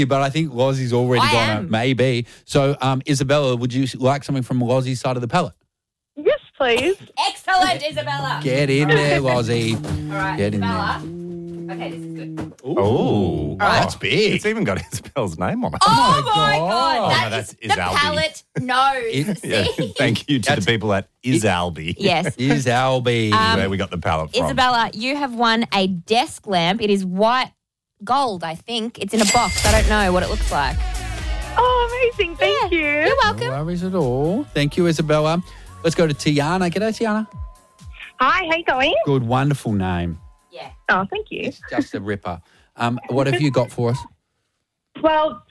But I think Lozzie's already I gone am. out. Maybe. So, Isabella, would you like something from Lozzie's side of the pallet? Yes, please. Excellent, Isabella. Get in there, Lozzie. All right, Get in Isabella. Okay, this is good. Oh, That's big. It's even got Isabella's name on it. Oh, my God. no, That is that's the Albi. palette knows. Yeah, See? thank you to the people at Isalbi. Yes. Is Albie. Where we got the palette from. Isabella, you have won a desk lamp. It is white gold, I think. It's in a box. I don't know what it looks like. Oh, amazing. Thank you. You're welcome. No worries at all. Thank you, Isabella. Let's go to Tiana. G'day, Tiana. Hi, how you going? Good, wonderful name. Yeah. Oh, thank you. It's just a ripper. What have you got for us? Well,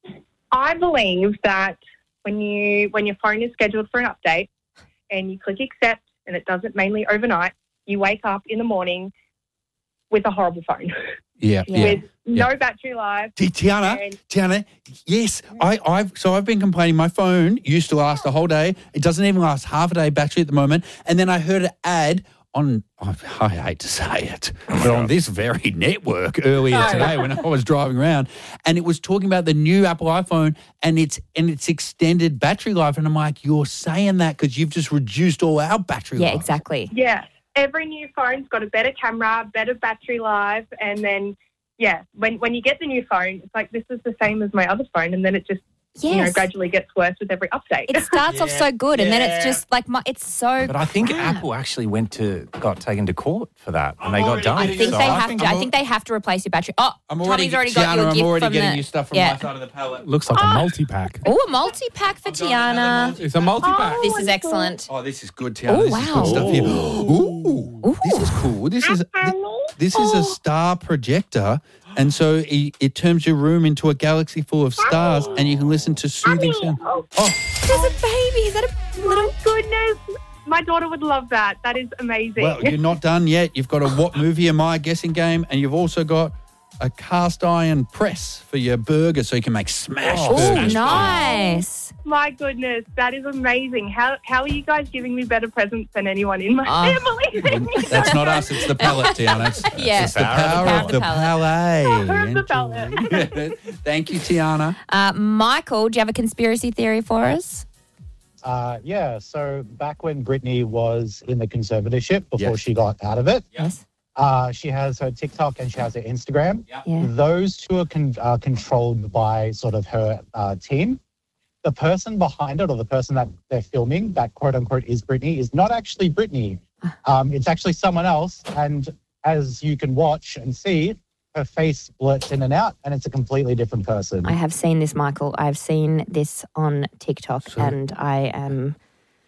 I believe that when your phone is scheduled for an update and you click accept and it does it mainly overnight, you wake up in the morning with a horrible phone Yeah. with no battery life. Tiana, yes, I've been complaining. My phone used to last a whole day. It doesn't even last half a day battery at the moment. And then I heard an ad on, I hate to say it, but on this very network earlier today when I was driving around, and it was talking about the new Apple iPhone and its extended battery life. And I'm like, you're saying that because you've just reduced all our battery life. Yeah, exactly. Yeah. Every new phone's got a better camera, better battery life, and then, when you get the new phone, it's like, this is the same as my other phone, and then it just, gradually gets worse with every update. It starts off so good, and then it's just like, it's so But I think crap. Apple actually got taken to court for that, and they got done. I think So they have to. I I'm- think they have to replace your battery. Oh, I'm Tommy's already got you a Tiana, gift I'm already from getting the, you stuff from my side of the palette. Looks like a multi-pack. Oh, a multi-pack for Tiana. It's a multi-pack. This is excellent. Oh, this is good, Tiana. Oh, This is good stuff here. Ooh, this is cool. This is a star projector, and so it turns your room into a galaxy full of stars, and you can listen to soothing sound. Oh, There's a baby. Is that a little? goodness. My daughter would love that. That is amazing. Well, you're not done yet. You've got a what movie am I guessing game, and you've also got a cast iron press for your burger, so you can make smash Oh, burgers. nice. My goodness, that is amazing. How are you guys giving me better presents than anyone in my family? That's not us. It's the palette, Tiana. It's the power of the palette. Power of the palette. Thank you, Tiana. Michael, do you have a conspiracy theory for us? Yeah, so back when Britney was in the conservatorship before Yes. she got out of it, Yes. she has her TikTok and she has her Instagram. Yeah. Those two are controlled by sort of her team. The person behind it, or the person that they're filming, that quote unquote is Britney, is not actually Britney. It's actually someone else. And as you can watch and see, her face blurts in and out, and it's a completely different person. I have seen this, Michael. I've seen this on TikTok, and I am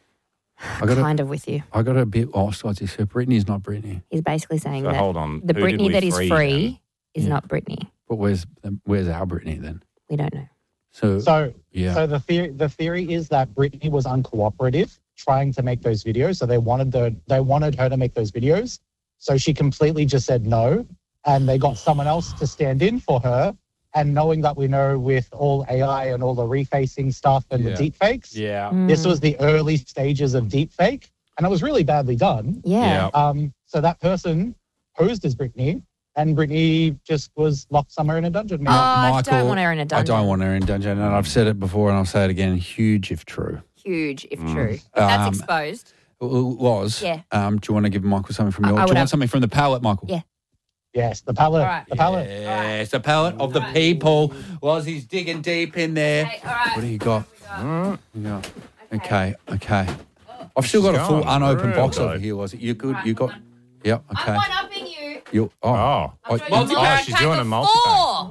kind of with you. I got a bit lost. What's he said? Britney's not Britney. He's basically saying So that hold on. the Who did Britney we that is free free is Yeah. not Britney. But where's our Britney then? We don't know. So So yeah. the theory is that Britney was uncooperative trying to make those videos. So they wanted her to make those videos. So she completely just said no, and they got someone else to stand in for her. And knowing that we know with all AI and all the refacing stuff and the deep fakes, Yeah. this was the early stages of deep fake, and it was really badly done. Yeah. So that person posed as Britney, and Britney just was locked somewhere in a dungeon. Oh, I Michael, don't want her in a dungeon. I don't want her in a dungeon, and I've said it before, and I'll say it again. Huge if true. Huge, if true. If that's exposed. It was. Yeah. Do you want to give Michael something from I your? would Do you want have- something from the palette, Michael? Yeah. Yes, the palette. All right. The palette. Yes, the palette of the people. Was he's digging deep in there. Okay, all right. What do you got? Yeah. Okay. I've still got a full going unopened real box though. over here. Was it? You good? You got? Yep. Okay. I'm one-upping you. You. Oh. Oh, she's doing a multi-pack.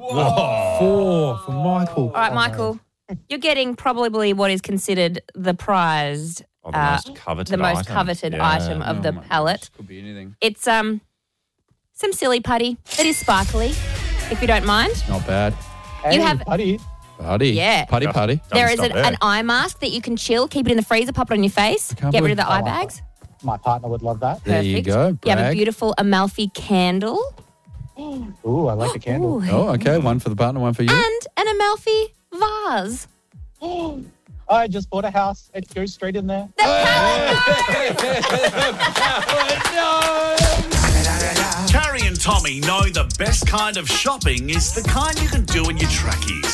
4 for Michael. All right, Michael. You're getting probably what is considered the prized, Oh, the most coveted the most item. coveted Yeah. item of the palette. Could be anything. It's some silly putty that is sparkly, if you don't mind. Not bad. You have- buddy. Putty. Yeah. Putty. Doesn't There is stop there. an eye mask that you can chill, keep it in the freezer, pop it on your face, can't get rid of believe- the eye bags. My partner would love that. There you Perfect. go. You have a Brag. beautiful Amalfi candle. Ooh, I like the candle. Ooh. Oh, okay. One for the partner, one for you. And an Amalfi vase. I just bought a house. It goes straight in there. Carrie and and Tommy know the best kind of shopping is the kind you can do in your trackies.